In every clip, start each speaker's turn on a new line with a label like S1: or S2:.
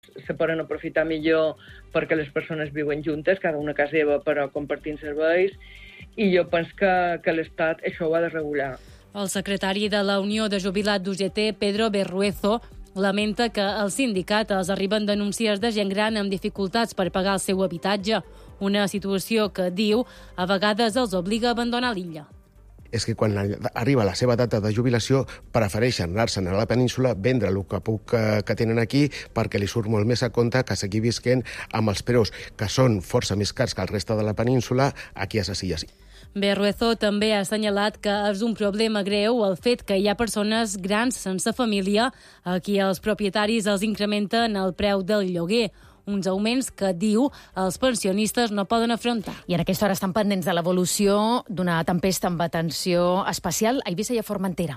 S1: se poden aprofitar millor perquè les persones viuen juntes, cada una a casa seva, però compartint serveis, i jo penso que l'Estat això ho ha de regular.
S2: El secretari de la Unió de Jubilats d'UGT, Pedro Berruezo, lamenta que al sindicat els arriben denúncies de gent gran amb dificultats per pagar el seu habitatge, una situació que, diu, a vegades els obliga a abandonar l'illa.
S3: És que quan arriba la seva data de jubilació prefereixen anar-se'n a la península, vendre el que tenen aquí, perquè li surt molt més a compte que seguir visquent amb els preus, que són força més cars que el reste de la península, aquí a ses illes.
S2: Berruezo també ha assenyalat que és un problema greu el fet que hi ha persones grans sense família a qui els propietaris els incrementen el preu del lloguer, uns augments que, diu, els pensionistes no poden afrontar.
S4: I en aquesta hora estan pendents de l'evolució d'una tempesta amb atenció especial a Eivissa i a Formentera.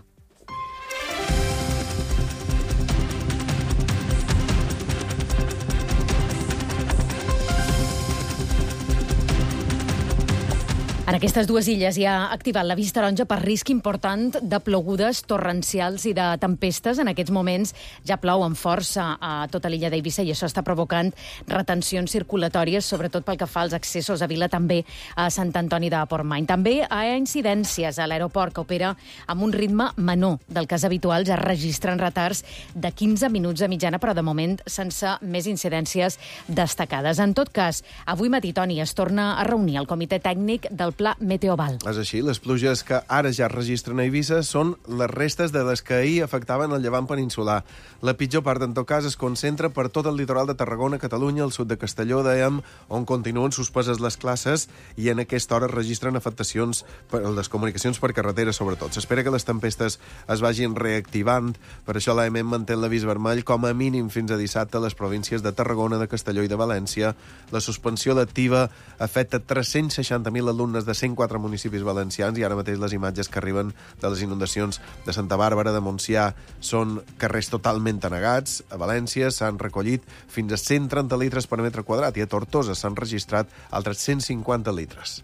S4: En aquestes dues illes hi ha activat la vista taronja per risc important de plogudes torrencials i de tempestes. En aquests moments ja plou amb força a tota l'illa d'Eivissa i això està provocant retencions circulatòries, sobretot pel que fa als accessos a Vila, també a Sant Antoni de Portmany. També hi ha incidències a l'aeroport, que opera amb un ritme menor del que és habitual. Ja registren retards de 15 minuts de mitjana, però de moment sense més incidències destacades. En tot cas, avui matí, Toni, es torna a reunir el comitè tècnic del Pla Meteoval.
S5: És així, les pluges que ara ja es registren a Eivissa són les restes de les que ahir afectaven el llevant peninsular. La pitjor part, en tot cas, es concentra per tot el litoral de Tarragona, Catalunya, el sud de Castelló, dèiem, on continuen suspeses les classes i en aquesta hora es registren afectacions per les comunicacions per carretera, sobretot. S'espera que les tempestes es vagin reactivant, per això l'AEMET manté l'avís vermell com a mínim fins a dissabte a les províncies de Tarragona, de Castelló i de València. La suspensió lectiva afecta 360.000 alumnes de 104 municipis valencians i ara mateix les imatges que arriben de les inundacions de Santa Bàrbara, de Montsià, són carrers totalment anegats. A València s'han recollit fins a 130 litres per metre quadrat i a Tortosa s'han registrat altres 150 litres.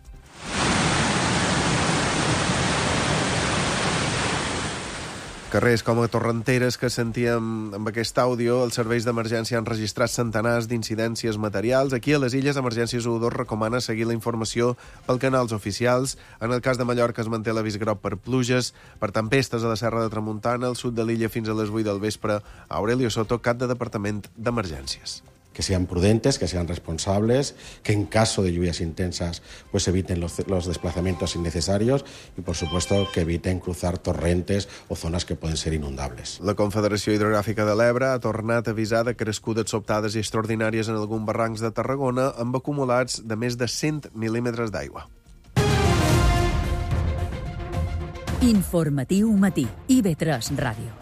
S5: Carrers com a Torrenteres, que sentíem amb aquest àudio, els serveis d'emergència han registrat centenars d'incidències materials. Aquí a les Illes, Emergències 112 recomana seguir la informació pel canals oficials. En el cas de Mallorca es manté l'avís groc per pluges, per tempestes a la Serra de Tramuntana, al sud de l'illa fins a les 8 del vespre. Aurelio Soto, cap de Departament d'Emergències.
S3: Que sean prudentes, que sean responsables, que en caso de lluvias intensas pues eviten los desplazamientos innecesarios y, por supuesto, que eviten cruzar torrentes o zonas que pueden ser inundables.
S5: La Confederació Hidrogràfica de l'Ebre ha tornat a avisar de crescudes sobtades i extraordinàries en alguns barrancs de Tarragona amb acumulats de més de 100 mil·límetres d'aigua.
S6: Informatiu matí. IB3 Ràdio.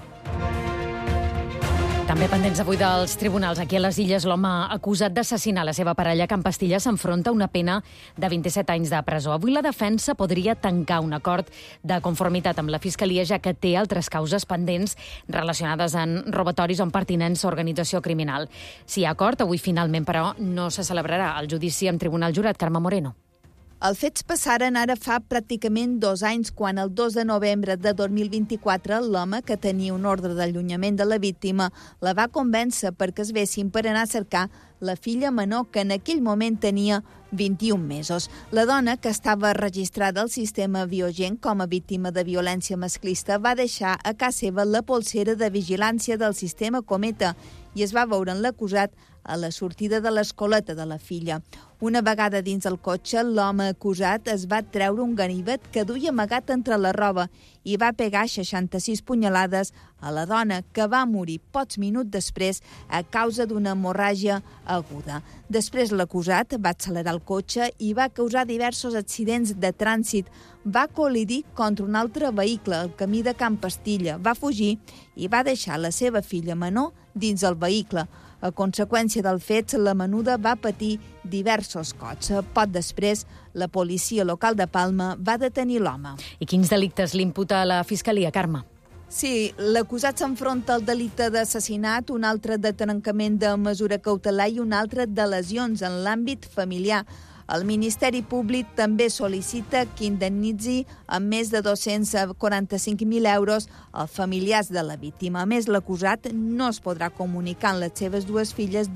S4: També pendents avui dels tribunals. Aquí a les Illes, l'home acusat d'assassinar la seva parella a Can Pastilla s'enfronta a una pena de 27 anys de presó. Avui la defensa podria tancar un acord de conformitat amb la Fiscalia, ja que té altres causes pendents relacionades amb robatoris o amb pertinença a organització criminal. Si hi ha acord, avui finalment, però, no se celebrarà el judici en tribunal jurat. Carme Moreno.
S7: Els fets passaren ara fa pràcticament 2 anys, quan el 2 de novembre de 2024 l'home, que tenia un ordre d'allunyament de la víctima, la va convèncer perquè es vessin per anar a cercar la filla menor, que en aquell moment tenia 21 mesos. La dona, que estava registrada al sistema Biogen com a víctima de violència masclista, va deixar a casa seva la polsera de vigilància del sistema Cometa i es va veure en l'acusat a la sortida de l'escoleta de la filla. Una vegada dins el cotxe, l'home acusat es va treure un ganivet que duia amagat entre la roba i va pegar 66 punyalades a la dona, que va morir pocs minuts després a causa d'una hemorràgia aguda. Després l'acusat va accelerar el cotxe i va causar diversos accidents de trànsit. Va col·lidir contra un altre vehicle al camí de Can Pastilla, va fugir i va deixar la seva filla menor dins el vehicle. A conseqüència del fet, la menuda va patir diversos cops. Poc després, la policia local de Palma va detenir l'home.
S4: I quins delictes l'imputa a la Fiscalia, Carme?
S7: Sí, l'acusat s'enfronta al delicte d'assassinat, un altre de trencament de mesura cautelar i un altre de lesions en l'àmbit familiar. El Ministeri Públic també sol·licita que indemnitzi amb més de 245.000 euros als familiars de la víctima. A més, l'acusat no es podrà comunicar amb les seves dues filles